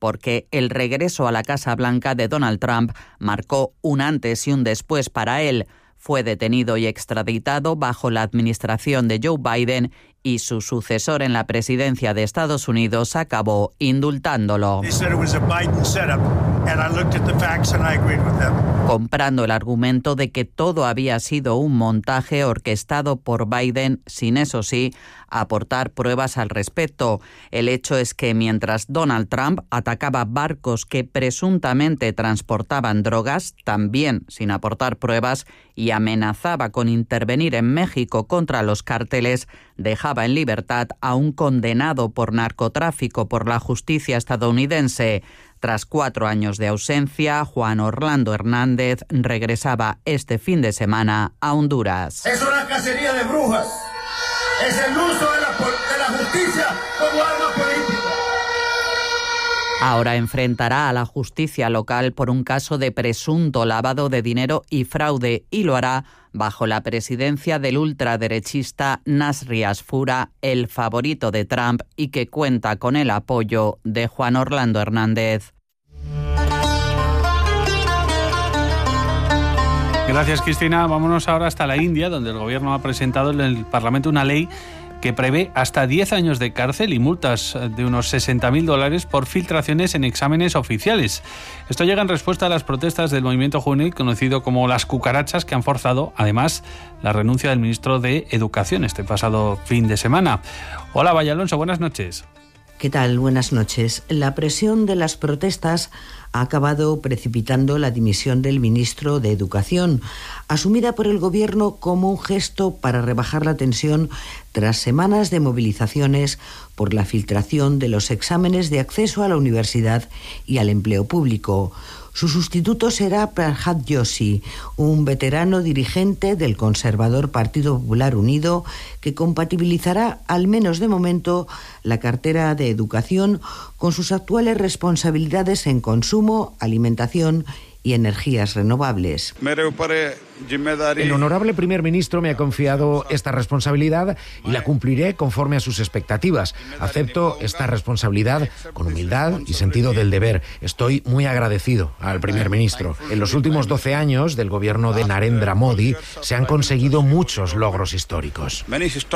porque el regreso a la Casa Blanca de Donald Trump marcó un antes y un después para él. Fue detenido y extraditado bajo la administración de Joe Biden y su sucesor en la presidencia de Estados Unidos acabó indultándolo, comprando el argumento de que todo había sido un montaje orquestado por Biden sin, eso sí, aportar pruebas al respecto. El hecho es que mientras Donald Trump atacaba barcos que presuntamente transportaban drogas, también sin aportar pruebas, y amenazaba con intervenir en México contra los cárteles, dejaba en libertad a un condenado por narcotráfico por la justicia estadounidense. Tras 4 años de ausencia, Juan Orlando Hernández regresaba este fin de semana a Honduras. Es una cacería de brujas. Es el uso de la justicia como arma política. Ahora enfrentará a la justicia local por un caso de presunto lavado de dinero y fraude, y lo hará bajo la presidencia del ultraderechista Nasri Asfura, el favorito de Trump y que cuenta con el apoyo de Juan Orlando Hernández. Gracias, Cristina. Vámonos ahora hasta la India, donde el gobierno ha presentado en el Parlamento una ley que prevé hasta 10 años de cárcel y multas de unos $60.000 por filtraciones en exámenes oficiales. Esto llega en respuesta a las protestas del movimiento juvenil conocido como las cucarachas, que han forzado, además, la renuncia del ministro de Educación este pasado fin de semana. Hola, Vaya Alonso, buenas noches. ¿Qué tal? Buenas noches. La presión de las protestas ha acabado precipitando la dimisión del ministro de Educación, asumida por el gobierno como un gesto para rebajar la tensión tras semanas de movilizaciones por la filtración de los exámenes de acceso a la universidad y al empleo público. Su sustituto será Prabhat Joshi, un veterano dirigente del conservador Partido Popular Unido que compatibilizará, al menos de momento, la cartera de educación con sus actuales responsabilidades en consumo, alimentación y energías renovables. El honorable primer ministro me ha confiado esta responsabilidad y la cumpliré conforme a sus expectativas. Acepto esta responsabilidad con humildad y sentido del deber. Estoy muy agradecido al primer ministro. En los últimos 12 años del gobierno de Narendra Modi se han conseguido muchos logros históricos.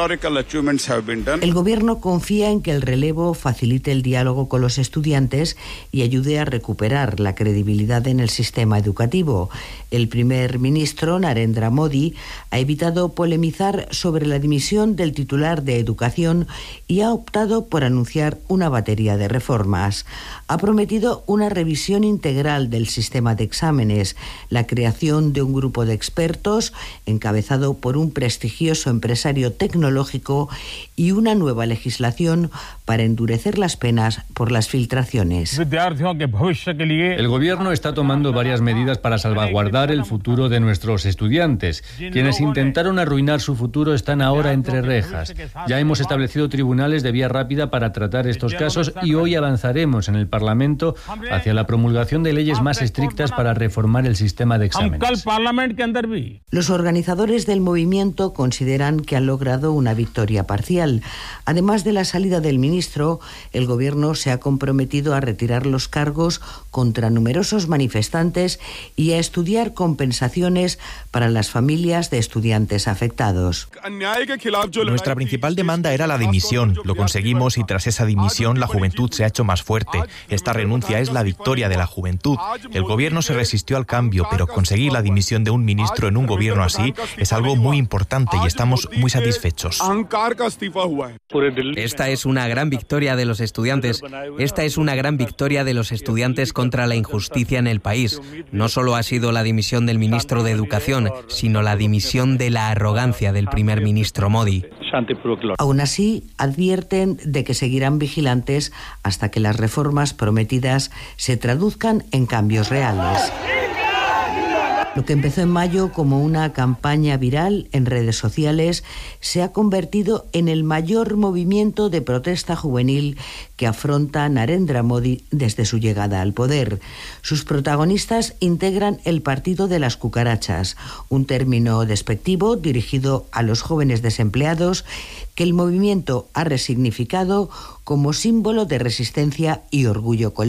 El gobierno confía en que el relevo facilite el diálogo con los estudiantes y ayude a recuperar la credibilidad en el sistema educativo. El primer ministro Narendra Modi ha evitado polemizar sobre la dimisión del titular de Educación y ha optado por anunciar una batería de reformas. Ha prometido una revisión integral del sistema de exámenes, la creación de un grupo de expertos encabezado por un prestigioso empresario tecnológico y una nueva legislación para endurecer las penas por las filtraciones. El gobierno está tomando varias medidas para salvaguardar el futuro de nuestros estudiantes. Quienes intentaron arruinar su futuro están ahora entre rejas. Ya hemos establecido tribunales de vía rápida para tratar estos casos y hoy avanzaremos en el Parlamento hacia la promulgación de leyes más estrictas para reformar el sistema de exámenes. Los organizadores del movimiento consideran que han logrado una victoria parcial. Además de la salida del ministro, el gobierno se ha comprometido a retirar los cargos contra numerosos manifestantes y a estudiar compensaciones para las familias de estudiantes afectados. Nuestra principal demanda era la dimisión. Lo conseguimos y tras esa dimisión la juventud se ha hecho más fuerte. Esta renuncia es la victoria de la juventud. El gobierno se resistió al cambio, pero conseguir la dimisión de un ministro en un gobierno así es algo muy importante y estamos muy satisfechos. Esta es una gran victoria de los estudiantes. Esta es una gran victoria de los estudiantes contra la injusticia en el país. No solo ha sido la dimisión del ministro de Educación, sino la dimisión de la arrogancia del primer ministro Modi. Aún así, advierten de que seguirán vigilantes hasta que las reformas prometidas se traduzcan en cambios reales. Lo que empezó en mayo como una campaña viral en redes sociales se ha convertido en el mayor movimiento de protesta juvenil que afronta Narendra Modi desde su llegada al poder. Sus protagonistas integran el Partido de las Cucarachas, un término despectivo dirigido a los jóvenes desempleados que el movimiento ha resignificado como símbolo de resistencia y orgullo colectivo.